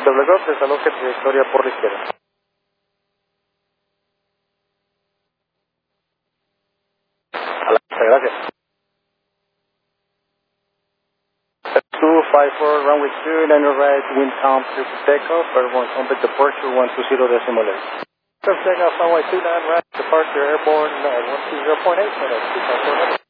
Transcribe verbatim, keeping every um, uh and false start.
Doble Golf, desaloje trayectoria por la izquierda. A la vista, gracias. two five four, runway two, line of right, wind calm, clear for takeoff, airborne combat departure, one two zero decimal eight. Clear for takeoff, runway two, nine right, departure airborne, uh, one two zero point eight, minutes, two five four.